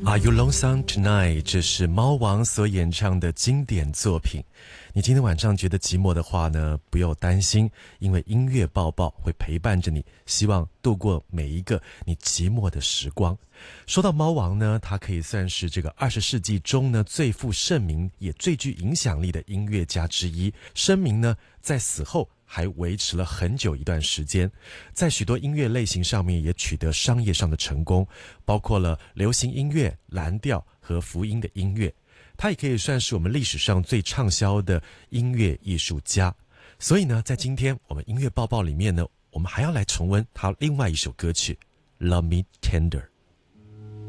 Are You Lonesome Tonight？ 这是猫王所演唱的经典作品。你今天晚上觉得寂寞的话呢，不用担心，因为音乐抱抱会陪伴着你，希望度过每一个你寂寞的时光。说到猫王呢，他可以算是这个20世纪中呢最负盛名也最具影响力的音乐家之一。声名呢在死后还维持了很久一段时间，在许多音乐类型上面也取得商业上的成功，包括了流行音乐、蓝调和福音的音乐。他也可以算是我们历史上最畅销的音乐艺术家。所以呢，在今天我们音乐报报里面呢，我们还要来重温他另外一首歌曲《Love Me Tender》。